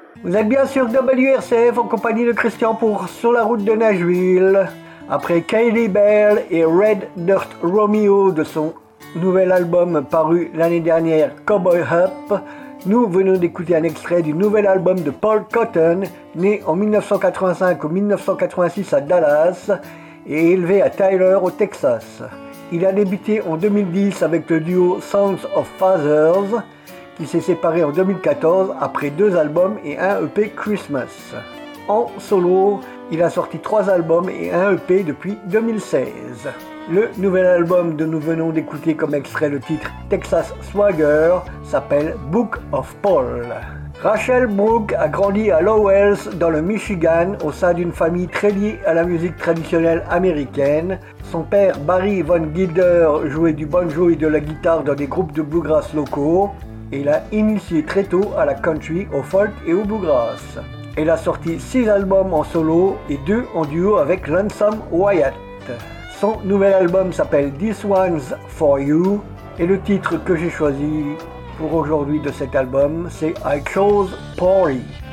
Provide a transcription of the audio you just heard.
Vous êtes bien sur WRCF en compagnie de Christian pour Sur la route de Nashville. Après Kylie Bell et Red Dirt Romeo de son nouvel album paru l'année dernière, Cowboy Up, nous venons d'écouter un extrait du nouvel album de Paul Cotton, né en 1985 ou 1986 à Dallas et élevé à Tyler au Texas. Il a débuté en 2010 avec le duo Sons of Fathers, qui s'est séparé en 2014 après 2 albums et un EP Christmas. En solo, il a sorti 3 albums et un EP depuis 2016. Le nouvel album que nous venons d'écouter comme extrait le titre Texas Swagger s'appelle Book of Paul. Rachel Brooke a grandi à Lowell dans le Michigan au sein d'une famille très liée à la musique traditionnelle américaine. Son père Barry Von Gilder jouait du banjo et de la guitare dans des groupes de bluegrass locaux. Et il a initié très tôt à la country, au folk et au bluegrass. Elle a sorti 6 albums en solo et 2 en duo avec Lonesome Wyatt. Son nouvel album s'appelle This One's For You et le titre que j'ai choisi pour aujourd'hui de cet album c'est I Chose Party.